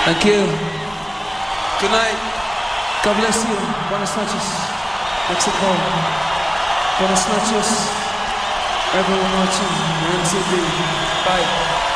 Thank you. Good night. God bless you. Buenas noches. Mexico. Buenas noches. Everyone watching MTV. Bye.